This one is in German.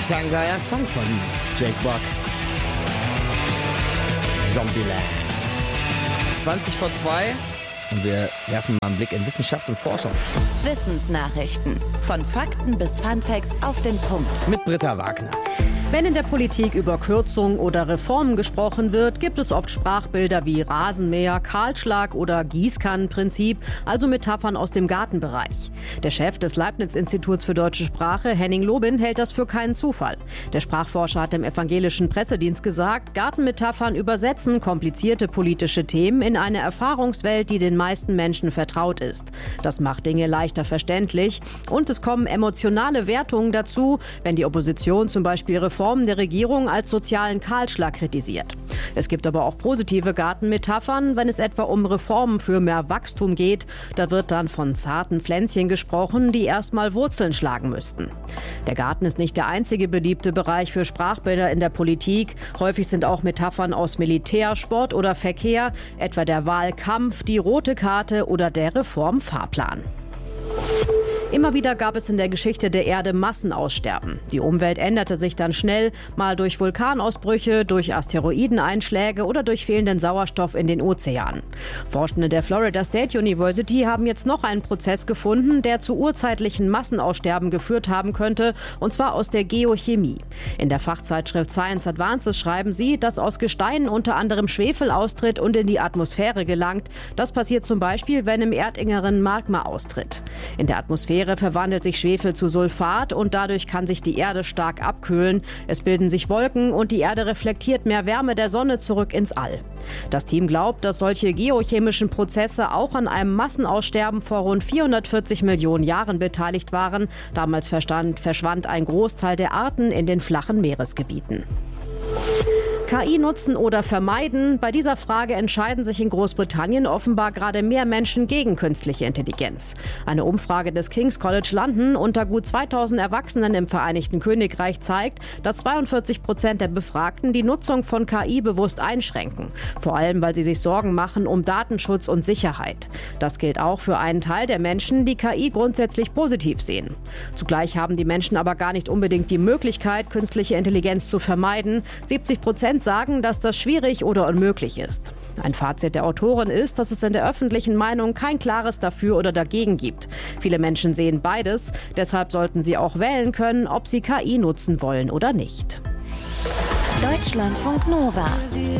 Das ist ein geiler Song von Jake Buck. Zombieland. 2:20 und wir werfen mal einen Blick in Wissenschaft und Forschung. Wissensnachrichten. Von Fakten bis Funfacts auf den Punkt. Mit Britta Wagner. Wenn in der Politik über Kürzungen oder Reformen gesprochen wird, gibt es oft Sprachbilder wie Rasenmäher, Kahlschlag oder Gießkannenprinzip, also Metaphern aus dem Gartenbereich. Der Chef des Leibniz-Instituts für deutsche Sprache, Henning Lobin, hält das für keinen Zufall. Der Sprachforscher hat dem evangelischen Pressedienst gesagt, Gartenmetaphern übersetzen komplizierte politische Themen in eine Erfahrungswelt, die den meisten Menschen vertraut ist. Das macht Dinge leichter verständlich und es kommen emotionale Wertungen dazu, wenn die Opposition zum Beispiel Reformen der Regierung als sozialen Kahlschlag kritisiert. Es gibt aber auch positive Gartenmetaphern, wenn es etwa um Reformen für mehr Wachstum geht. Da wird dann von zarten Pflänzchen gesprochen, die erstmal Wurzeln schlagen müssten. Der Garten ist nicht der einzige beliebte Bereich für Sprachbilder in der Politik. Häufig sind auch Metaphern aus Militär, Sport oder Verkehr, etwa der Wahlkampf, die rote Karte oder der Reformfahrplan. Immer wieder gab es in der Geschichte der Erde Massenaussterben. Die Umwelt änderte sich dann schnell, mal durch Vulkanausbrüche, durch Asteroideneinschläge oder durch fehlenden Sauerstoff in den Ozeanen. Forschende der Florida State University haben jetzt noch einen Prozess gefunden, der zu urzeitlichen Massenaussterben geführt haben könnte, und zwar aus der Geochemie. In der Fachzeitschrift Science Advances schreiben sie, dass aus Gesteinen unter anderem Schwefel austritt und in die Atmosphäre gelangt. Das passiert zum Beispiel, wenn im Erdinneren Magma austritt. In der Atmosphäre verwandelt sich Schwefel zu Sulfat und dadurch kann sich die Erde stark abkühlen. Es bilden sich Wolken und die Erde reflektiert mehr Wärme der Sonne zurück ins All. Das Team glaubt, dass solche geochemischen Prozesse auch an einem Massenaussterben vor rund 440 Millionen Jahren beteiligt waren. Damals verschwand ein Großteil der Arten in den flachen Meeresgebieten. KI nutzen oder vermeiden? Bei dieser Frage entscheiden sich in Großbritannien offenbar gerade mehr Menschen gegen künstliche Intelligenz. Eine Umfrage des King's College London unter gut 2000 Erwachsenen im Vereinigten Königreich zeigt, dass 42% der Befragten die Nutzung von KI bewusst einschränken. Vor allem, weil sie sich Sorgen machen um Datenschutz und Sicherheit. Das gilt auch für einen Teil der Menschen, die KI grundsätzlich positiv sehen. Zugleich haben die Menschen aber gar nicht unbedingt die Möglichkeit, künstliche Intelligenz zu vermeiden. 70% sagen, dass das schwierig oder unmöglich ist. Ein Fazit der Autorin ist, dass es in der öffentlichen Meinung kein klares Dafür oder Dagegen gibt. Viele Menschen sehen beides, deshalb sollten sie auch wählen können, ob sie KI nutzen wollen oder nicht. Deutschlandfunk Nova.